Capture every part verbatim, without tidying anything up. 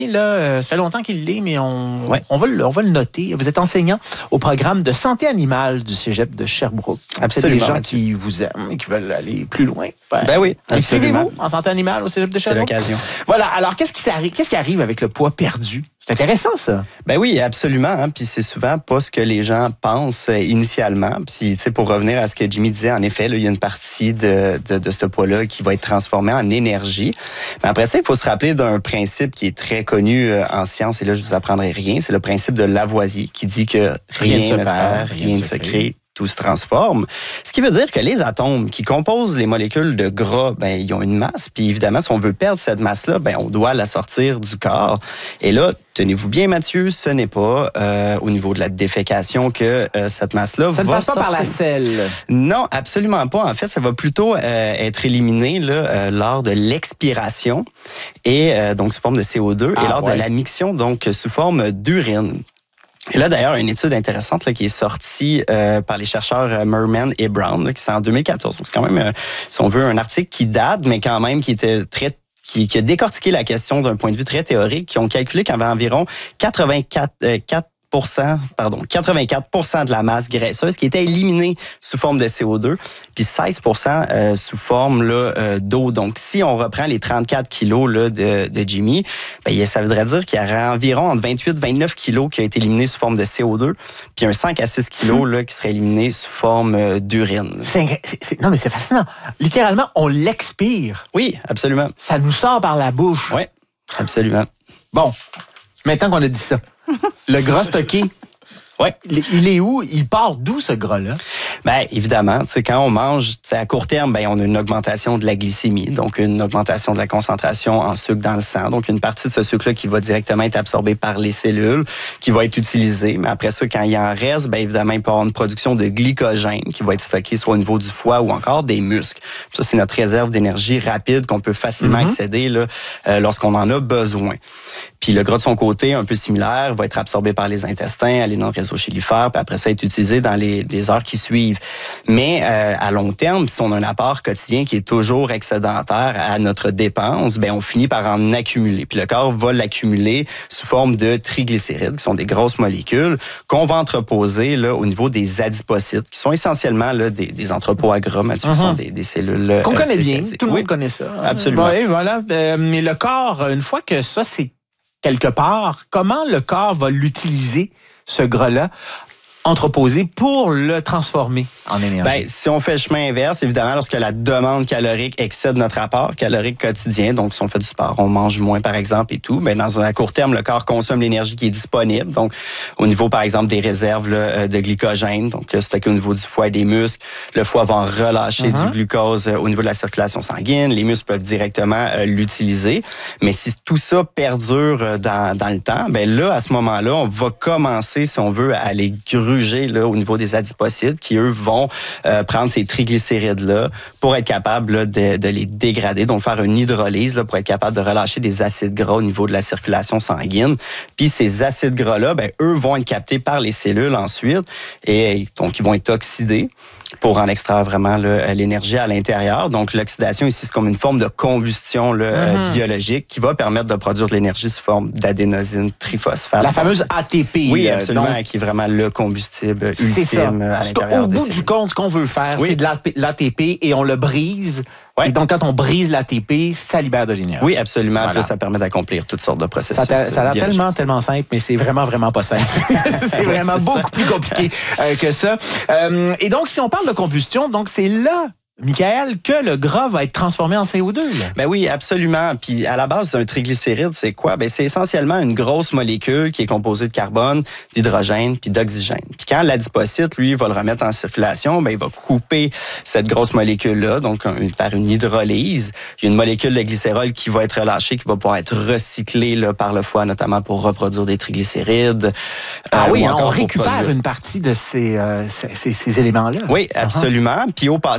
Là, euh, ça fait longtemps qu'il l'est, mais on, ouais. on, va le, on va le noter. Vous êtes enseignant au programme de santé animale du Cégep de Sherbrooke. Absolument. C'est des gens qui vous aiment et qui veulent aller plus loin. Ben, ben oui, inscrivez-vous en santé animale au Cégep de Sherbrooke. C'est l'occasion. Voilà. Alors, qu'est-ce qui, arrive, qu'est-ce qui arrive avec le poids perdu? C'est intéressant, ça. Ben oui, absolument. Hein? Puis c'est souvent pas ce que les gens pensent euh, initialement. Puis, tu sais, pour revenir à ce que Jimmy disait, en effet, là, il y a une partie de, de, de ce poids-là qui va être transformée en énergie. Mais après ça, il faut se rappeler d'un principe qui est très connu euh, en science. Et là, je vous apprendrai rien. C'est le principe de Lavoisier qui dit que rien, rien ne se perd, rien ne se crée. Tout se transforme. Ce qui veut dire que les atomes qui composent les molécules de gras, ben, ils ont une masse. Puis évidemment, si on veut perdre cette masse-là, ben, on doit la sortir du corps. Et là, tenez-vous bien, Mathieu, ce n'est pas euh, au niveau de la défécation que euh, cette masse-là ça va ne passe sortir. pas par la selle. Non, absolument pas. En fait, ça va plutôt euh, être éliminé là, euh, lors de l'expiration et euh, donc sous forme de C O deux ah, et lors ouais. de la miction, donc sous forme d'urine. Et là, d'ailleurs, une étude intéressante là, qui est sortie euh, par les chercheurs euh, Merman et Brown, là, qui c'est en deux mille quatorze. Donc, c'est quand même, euh, si on veut, un article qui date, mais quand même qui était très qui, qui a décortiqué la question d'un point de vue très théorique, qui ont calculé qu'il y avait environ quatre-vingt-quatre euh, quatre pardon, quatre-vingt-quatre pour cent de la masse graisseuse qui était éliminée sous forme de C O deux, puis seize pour cent euh, sous forme là, euh, d'eau. Donc, si on reprend les trente-quatre kilos là, de, de Jimmy, ben, ça voudrait dire qu'il y aurait environ entre vingt-huit et vingt-neuf kilos qui a été éliminé sous forme de C O deux, puis un cinq à six kilos là, qui serait éliminé sous forme euh, d'urine. C'est, c'est, c'est, non, mais c'est fascinant. Littéralement, on l'expire. Oui, absolument. Ça nous sort par la bouche. Oui, absolument. Bon, maintenant qu'on a dit ça, le gras stocké, ouais. il est où? Il part d'où, ce gras-là? Bien, évidemment, tu sais, quand on mange, à court terme, ben, on a une augmentation de la glycémie, donc une augmentation de la concentration en sucre dans le sang. Donc, une partie de ce sucre-là qui va directement être absorbée par les cellules, qui va être utilisée. Mais après ça, quand il en reste, bien évidemment, il peut y avoir une production de glycogène qui va être stocké soit au niveau du foie ou encore des muscles. Ça, c'est notre réserve d'énergie rapide qu'on peut facilement mm-hmm. accéder là, euh, lorsqu'on en a besoin. Puis le gras de son côté, un peu similaire, va être absorbé par les intestins, aller dans le réseau chylifère, puis après ça, être utilisé dans les, les heures qui suivent. Mais euh, à long terme, si on a un apport quotidien qui est toujours excédentaire à notre dépense, ben on finit par en accumuler. Puis le corps va l'accumuler sous forme de triglycérides, qui sont des grosses molécules qu'on va entreposer là, au niveau des adipocytes, qui sont essentiellement là, des, des entrepôts à gras, Mathieu, uh-huh. qui sont des, des cellules qu'on connaît bien, tout le oui. monde connaît ça. Absolument. Bon, et voilà. Euh, mais le corps, une fois que ça, c'est quelque part, comment le corps va l'utiliser, ce gras-là, entreposé pour le transformer en énergie? Bien, si on fait le chemin inverse, évidemment, lorsque la demande calorique excède notre apport calorique quotidien, donc si on fait du sport, on mange moins, par exemple, et tout, bien, dans un à court terme, le corps consomme l'énergie qui est disponible. Donc, au niveau, par exemple, des réserves là, de glycogène, donc stocké au niveau du foie et des muscles, le foie va en relâcher uh-huh. du glucose au niveau de la circulation sanguine. Les muscles peuvent directement euh, l'utiliser. Mais si tout ça perdure dans, dans le temps, bien là, à ce moment-là, on va commencer, si on veut, à les gruger Là, au niveau des adipocytes qui, eux, vont euh, prendre ces triglycérides-là pour être capables là, de, de les dégrader, donc faire une hydrolyse là, pour être capable de relâcher des acides gras au niveau de la circulation sanguine. Puis ces acides gras-là, ben, eux, vont être captés par les cellules ensuite et donc ils vont être oxydés pour en extraire vraiment là, l'énergie à l'intérieur. Donc, l'oxydation ici, c'est comme une forme de combustion là, mm-hmm. euh, biologique qui va permettre de produire de l'énergie sous forme d'adénosine triphosphate. La fameuse A T P. Oui, absolument, donc, qui est vraiment le combustible ultime à l'intérieur des cellules. Au bout du compte, ce qu'on veut faire, oui. c'est de l'A T P et on le brise. Ouais. Et donc, quand on brise l'A T P, ça libère de l'énergie. Oui, absolument. Voilà. Puis ça permet d'accomplir toutes sortes de processus. Ça, ça a l'air tellement, tellement simple, mais c'est vraiment, vraiment pas simple. c'est vraiment c'est beaucoup ça. plus compliqué euh, que ça. Euh, et donc, si on parle de combustion, donc c'est là, Michael, que le gras va être transformé en C O deux. Là. Ben oui, absolument. Puis à la base, un triglycéride, c'est quoi? Ben c'est essentiellement une grosse molécule qui est composée de carbone, d'hydrogène puis d'oxygène. Puis quand l'adipocyte, lui, va le remettre en circulation, ben il va couper cette grosse molécule-là, donc un, par une hydrolyse. Il y a une molécule de glycérol qui va être relâchée, qui va pouvoir être recyclée là, par le foie, notamment pour reproduire des triglycérides. Ah euh, oui, on récupère produire... une partie de ces, euh, ces, ces, ces éléments-là. Oui, absolument. Uh-huh. Puis au passage, quand on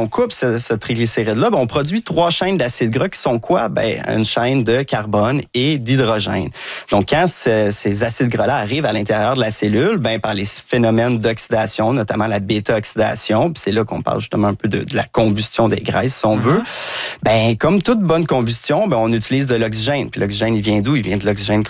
coupe ce, ce triglycéride-là, ben, on produit trois chaînes d'acides gras qui sont quoi? Ben, une chaîne de carbone et d'hydrogène. Donc, quand ce, ces acides gras-là arrivent à l'intérieur de la cellule, ben, par les phénomènes d'oxydation, notamment la bêta-oxydation, puis c'est là qu'on parle justement un peu de, de la combustion des graisses, si on mm-hmm. veut, ben, comme toute bonne combustion, ben, on utilise de l'oxygène. Puis l'oxygène, il vient d'où? Il vient de l'oxygène